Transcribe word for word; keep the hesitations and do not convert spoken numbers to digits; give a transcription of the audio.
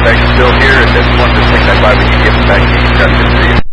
suspect still here, and this one, just take that by when you get back to you.